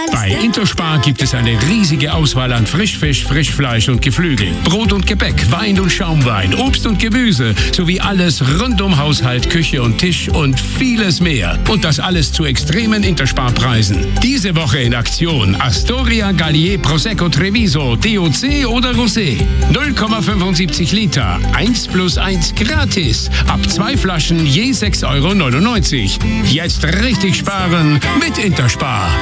Bei Interspar gibt es eine riesige Auswahl an Frischfisch, Frischfleisch und Geflügel, Brot und Gebäck, Wein und Schaumwein, Obst und Gemüse sowie alles rund um Haushalt, Küche und Tisch und vieles mehr. Und das alles zu extremen Interspar-Preisen. Diese Woche in Aktion Astoria, Gallier, Prosecco, Treviso, DOC oder Rosé. 0,75 Liter, 1+1 gratis. Ab 2 Flaschen je 6,99 €. Jetzt richtig sparen mit Interspar.